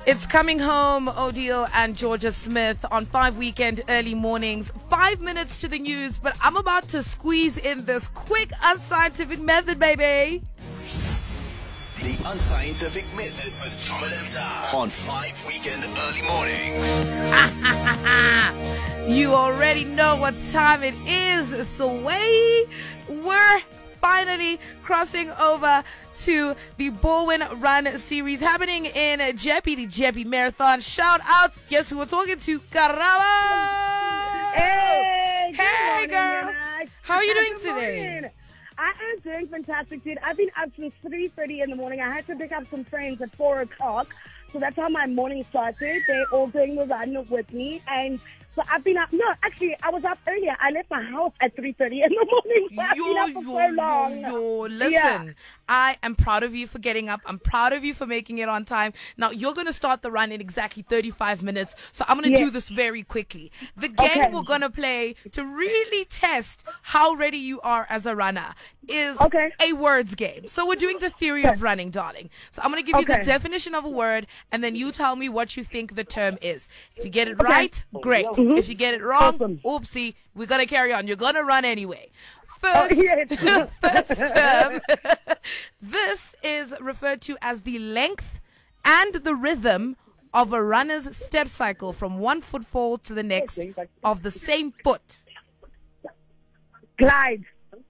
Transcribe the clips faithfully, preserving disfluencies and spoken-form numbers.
It's Coming Home, Odile and Georgia Smith on five Weekend Early Mornings. Five minutes to the news, but I'm about to squeeze in this quick unscientific method, baby. The Unscientific Method with Tom and Emta on five Weekend Early Mornings. You already know what time it is, so we we're finally crossing over to the Baldwin Run series happening in Jeppe, the Jeppe Marathon. Shout out, guess who we're talking to? Karabo! Hey! Hey, good morning, girl! Minaj. How are you doing Good today? morning. I am doing fantastic, dude. I've been up since three thirty in the morning. I had to pick up some friends at four o'clock. So that's how my morning started. They're all doing the run with me. And so I've been up. No, actually, I was up earlier. I left my house at three thirty in the morning. So I've been up for so long. yo, yo. Listen, Yeah. I am proud of you for getting up. I'm proud of you for making it on time. Now, you're going to start the run in exactly thirty-five minutes. So I'm going to Yes. do this very quickly. The game Okay. we're going to play to really test how ready you are as a runner is Okay. a words game. So we're doing the theory of running, darling. So I'm going to give you the Okay. definition of a word, and then you tell me what you think the term is. If you get it right, great. If you get it wrong, Awesome. oopsie, we're going to carry on. You're going to run anyway. First, yes. first term. This is referred to as the length and the rhythm of a runner's step cycle from one footfall to the next of the same foot. Glide.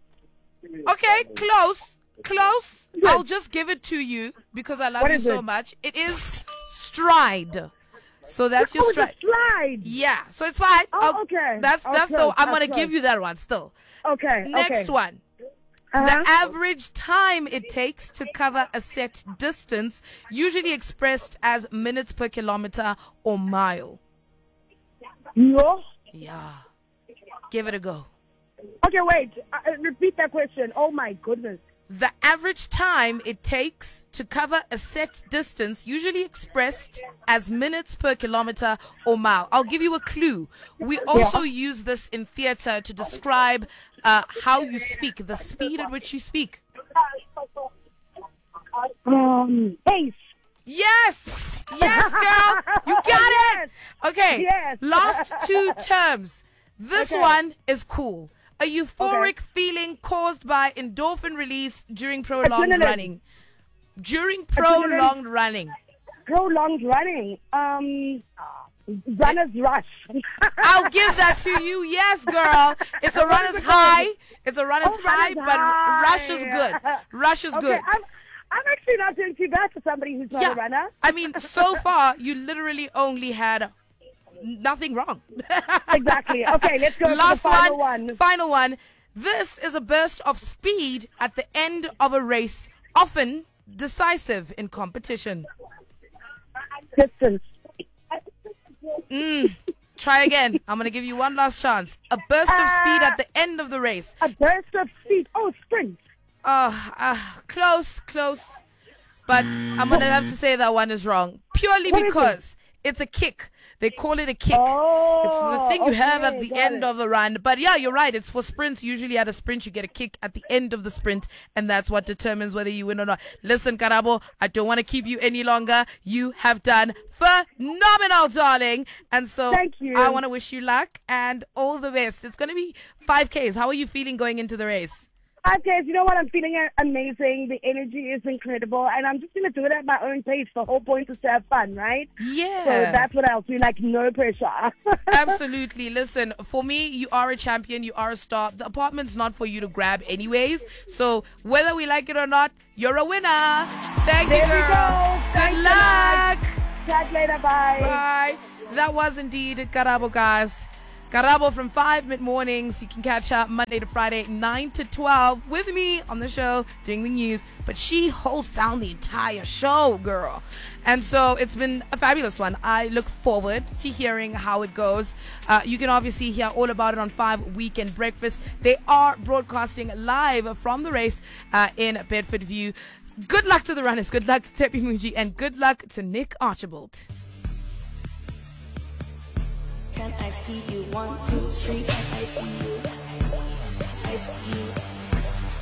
Okay, close, close. I'll just give it to you because I love What you is so it? much. It is stride. So that's your Oh, the stride. slide. Yeah, so it's fine. Oh, I'll- okay. That's Oh, that's the. close, I'm that's gonna give close. you that one still. Okay. Next okay. one. Uh-huh. The average time it takes to cover a set distance, usually expressed as minutes per kilometer or mile. No. Yeah. Give it a go. Okay, wait. Uh, uh, repeat that question. Oh my goodness. The average time it takes to cover a set distance, usually expressed as minutes per kilometer or mile. I'll give you a clue. We also use this in theater to describe uh, how you speak, the speed at which you speak. Um, pace. Yes! Yes, girl! You got it! Okay, Yes. last two terms. This Okay. one is cool. A euphoric feeling caused by endorphin release during prolonged Adrenaline. running. During prolonged running. Prolonged running. Um, runner's rush. I'll give that to you. Yes, girl. It's a runner's is it high. It's a runner's Oh, high, runner's but high. rush is good. Rush is Okay, good. I'm, I'm actually not doing too bad for somebody who's not Yeah. a runner. I mean, so far, you literally only had nothing wrong. Exactly. Okay, let's go Last to the final one, one. Final one. This is a burst of speed at the end of a race, often decisive in competition. Distance. Try again. I'm going to give you one last chance. A burst of speed at the end of the race. A burst of speed. Oh, sprint. Uh, uh, close, close. But I'm going to have to say that one is wrong. Purely What is it? because it's a kick. They call it a kick. Oh, It's the thing you have at okay, the got end it. of a run. But yeah, you're right. It's for sprints. Usually at a sprint, you get a kick at the end of the sprint, and that's what determines whether you win or not. Listen, Karabo, I don't want to keep you any longer. You have done phenomenal, darling. And so Thank you. I want to wish you luck and all the best. It's going to be five Ks. How are you feeling going into the race? Okay, you know what? I'm feeling a- amazing. The energy is incredible, and I'm just gonna do it at my own pace. The whole point is to have fun, right? Yeah. So that's what I'll do. Like no pressure. Absolutely. Listen, for me, you are a champion. You are a star. The apartment's not for you to grab anyways. So whether we like it or not, you're a winner. Thank There you, we girl. go. Good Thanks a luck. lot. Chat later. Bye. Bye. That was indeed Karabo, guys. Karabo from five mid-mornings. You can catch her Monday to Friday, nine to twelve, with me on the show doing the news. But she holds down the entire show, girl. And so it's been a fabulous one. I look forward to hearing how it goes. Uh, you can obviously hear all about it on five Weekend Breakfast. They are broadcasting live from the race uh, in Bedford View. Good luck to the runners. Good luck to Tepi Muji. And good luck to Nick Archibald. Can I see you? One, two, three. Can I see you? I see you.